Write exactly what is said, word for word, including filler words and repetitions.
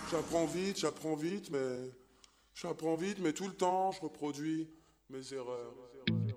J'apprends vite, j'apprends vite, mais j'apprends vite, mais tout le temps, je reproduis mes erreurs.